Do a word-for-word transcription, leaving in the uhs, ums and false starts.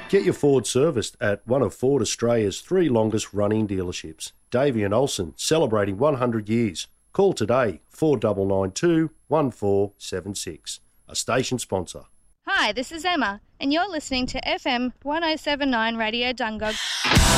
Get your Ford serviced at one of Ford Australia's three longest running dealerships. Davey and Olsen, celebrating one hundred years. Call today, four nine nine two, one four seven six. A station sponsor. Hi, this is Emma, and you're listening to F M one oh seven point nine Radio Dungog.